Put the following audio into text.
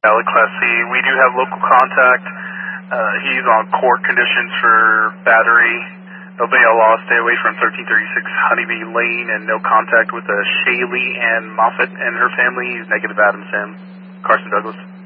Valid Class C. We do have local contact. He's on court conditions for battery. Obey all laws. Stay away from 1336 Honeybee Lane and no contact with Shaylee Ann Moffett and her family. He's negative Adam Sam. Carson Douglas.